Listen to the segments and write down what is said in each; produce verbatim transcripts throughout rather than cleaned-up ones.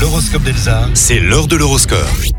L'horoscope d'Elsa, c'est l'heure de l'horoscope.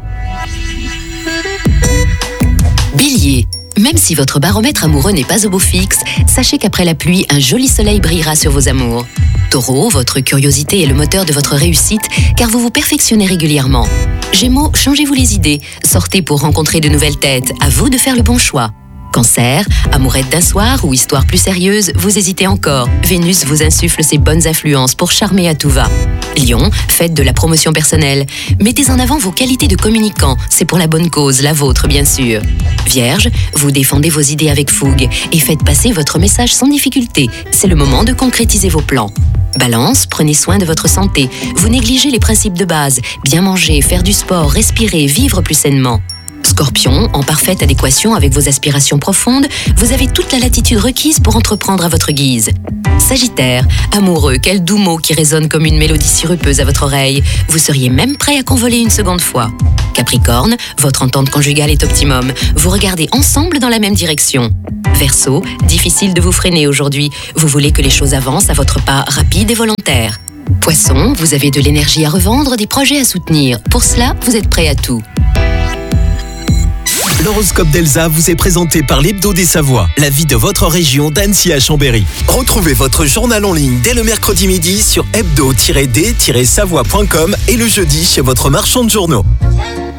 Bélier, même si votre baromètre amoureux n'est pas au beau fixe, sachez qu'après la pluie, un joli soleil brillera sur vos amours. Taureau, votre curiosité est le moteur de votre réussite car vous vous perfectionnez régulièrement. Gémeaux, changez-vous les idées, sortez pour rencontrer de nouvelles têtes, à vous de faire le bon choix. Cancer, amourette d'un soir ou histoire plus sérieuse, vous hésitez encore. Vénus vous insuffle ses bonnes influences pour charmer à tout va. Lion, faites de la promotion personnelle. Mettez en avant vos qualités de communicant, c'est pour la bonne cause, la vôtre bien sûr. Vierge, vous défendez vos idées avec fougue et faites passer votre message sans difficulté. C'est le moment de concrétiser vos plans. Balance, prenez soin de votre santé. Vous négligez les principes de base. Bien manger, faire du sport, respirer, vivre plus sainement. Scorpion, en parfaite adéquation avec vos aspirations profondes, vous avez toute la latitude requise pour entreprendre à votre guise. Sagittaire, amoureux, quel doux mot qui résonne comme une mélodie sirupeuse à votre oreille. Vous seriez même prêt à convoler une seconde fois. Capricorne, votre entente conjugale est optimum. Vous regardez ensemble dans la même direction. Verseau, difficile de vous freiner aujourd'hui. Vous voulez que les choses avancent à votre pas rapide et volontaire. Poisson, vous avez de l'énergie à revendre, des projets à soutenir. Pour cela, vous êtes prêt à tout. L'horoscope d'Elsa vous est présenté par l'Hebdo des Savoies, la vie de votre région d'Annecy à Chambéry. Retrouvez votre journal en ligne dès le mercredi midi sur hebdo tiret d tiret savoie point com et le jeudi chez votre marchand de journaux.